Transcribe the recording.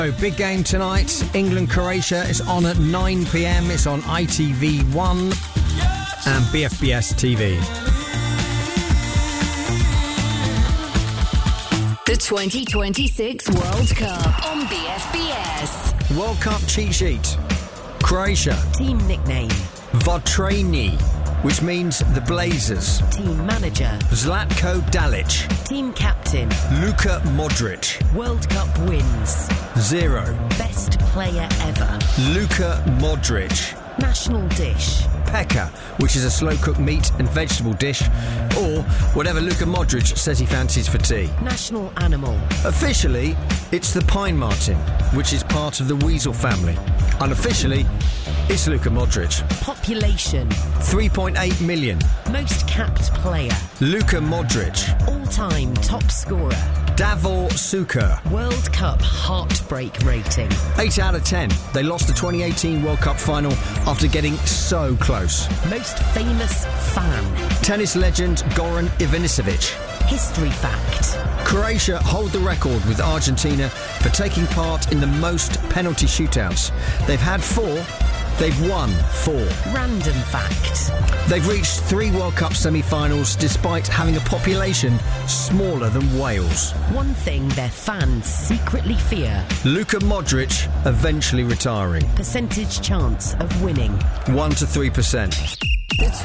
Oh, big game tonight. England-Croatia is on at 9 p.m. It's on ITV1 and BFBS TV. The 2026 World Cup on BFBS. World Cup cheat sheet. Croatia. Team nickname. Votreni, which means the Blazers. Team manager. Zlatko Dalic. Team captain. Luka Modric. World Cup wins. 0. Best player ever. Luka Modric. National dish. Peka, which is a slow-cooked meat and vegetable dish, or whatever Luka Modric says he fancies for tea. National animal. Officially, it's the pine marten, which is part of the weasel family. Unofficially, it's Luka Modric. Population. 3.8 million. Most capped player. Luka Modric. All-time top scorer. Davor Suker. World Cup heartbreak rating. 8 out of 10. They lost the 2018 World Cup final after getting so close. Most famous fan. Tennis legend Goran Ivanisevic. History fact. Croatia hold the record with Argentina for taking part in the most penalty shootouts. They've had 4. They've won 4. Random fact. They've reached 3 World Cup semi-finals despite having a population smaller than Wales. One thing their fans secretly fear. Luka Modric eventually retiring. Percentage chance of winning. 1 to 3%.